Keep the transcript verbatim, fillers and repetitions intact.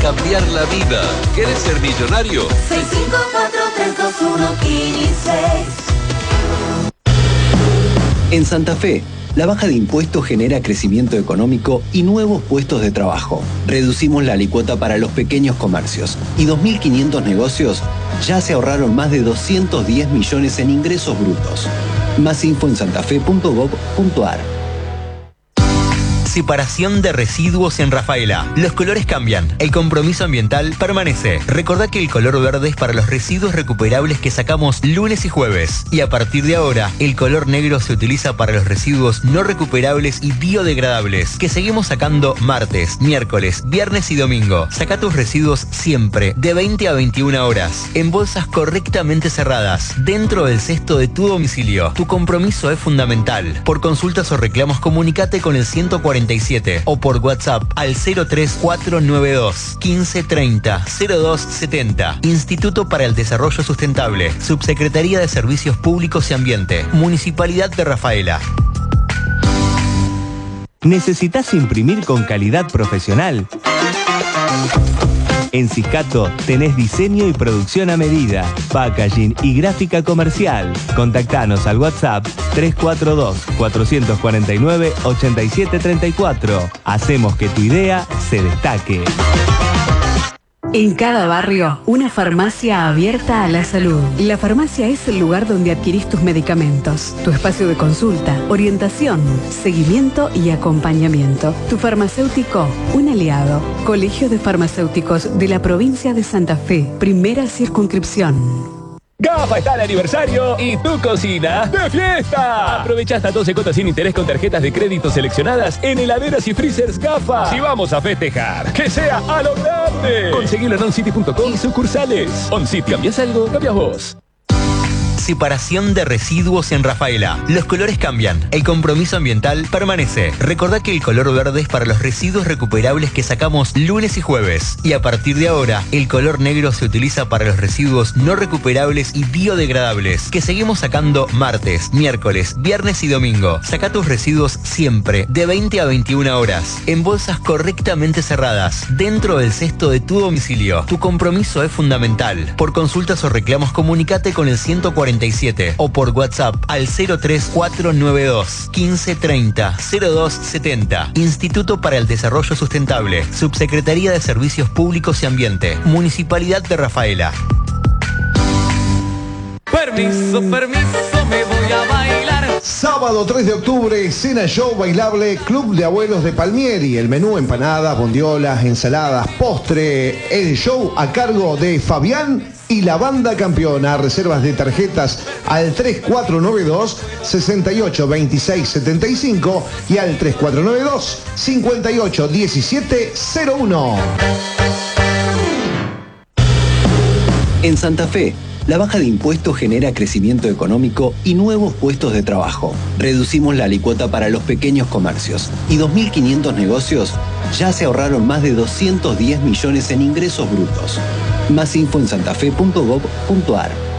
cambiar la vida. ¿Querés ser millonario? seis cinco cuatro tres dos uno seis. En Santa Fe, la baja de impuestos genera crecimiento económico y nuevos puestos de trabajo. Reducimos la alícuota para los pequeños comercios y dos mil quinientos negocios ya se ahorraron más de doscientos diez millones en ingresos brutos. Más info en santafe punto gob punto ar. Separación de residuos en Rafaela. Los colores cambian, el compromiso ambiental permanece. Recordá que el color verde es para los residuos recuperables que sacamos lunes y jueves. Y a partir de ahora, el color negro se utiliza para los residuos no recuperables y biodegradables, que seguimos sacando martes, miércoles, viernes y domingo. Saca tus residuos siempre, de veinte a veintiuna horas, en bolsas correctamente cerradas, dentro del cesto de tu domicilio. Tu compromiso es fundamental. Por consultas o reclamos, comunicate con el ciento cuarenta y siete o por WhatsApp al cero tres cuatro nueve dos, quince treinta, cero dos setenta. Instituto para el Desarrollo Sustentable, Subsecretaría de Servicios Públicos y Ambiente, Municipalidad de Rafaela. ¿Necesitas imprimir con calidad profesional? En Siscato tenés diseño y producción a medida, packaging y gráfica comercial. Contactanos al WhatsApp tres cuatro dos, cuatro cuatro nueve, ocho siete tres cuatro. Hacemos que tu idea se destaque. En cada barrio, una farmacia abierta a la salud. La farmacia es el lugar donde adquirís tus medicamentos, tu espacio de consulta, orientación, seguimiento y acompañamiento. Tu farmacéutico, un aliado. Colegio de Farmacéuticos de la provincia de Santa Fe, primera circunscripción. GAFA está de aniversario y tu cocina de fiesta. Aprovecha hasta doce cuotas sin interés con tarjetas de crédito seleccionadas en heladeras y freezers GAFA. Si vamos a festejar, que sea a lo grande. Conseguilo en oncity punto com y sucursales. OnCity, ¿cambias algo? Cambias vos. Separación de residuos en Rafaela. Los colores cambian, el compromiso ambiental permanece. Recordá que el color verde es para los residuos recuperables que sacamos lunes y jueves. Y a partir de ahora, el color negro se utiliza para los residuos no recuperables y biodegradables, que seguimos sacando martes, miércoles, viernes y domingo. Saca tus residuos siempre, de veinte a veintiuna horas, en bolsas correctamente cerradas, dentro del cesto de tu domicilio. Tu compromiso es fundamental. Por consultas o reclamos, comunicate con el ciento cuarenta y siete o por WhatsApp al cero tres cuatro nueve dos, quince treinta, cero dos setenta. Instituto para el Desarrollo Sustentable, Subsecretaría de Servicios Públicos y Ambiente, Municipalidad de Rafaela. Permiso, permiso, me voy a bailar. Sábado tres de octubre, cena show bailable, Club de Abuelos de Palmieri. El menú: empanadas, bondiolas, ensaladas, postre. El show a cargo de Fabián y la banda campeona. Reservas de tarjetas al tres cuatro nueve dos, sesenta y ocho veintiséis setenta y cinco y al tres cuatro nueve dos, cincuenta y ocho diecisiete cero uno. En Santa Fe, la baja de impuestos genera crecimiento económico y nuevos puestos de trabajo. Reducimos la alícuota para los pequeños comercios y dos mil quinientos negocios ya se ahorraron más de doscientos diez millones en ingresos brutos. Más info en santafe punto gob punto ar.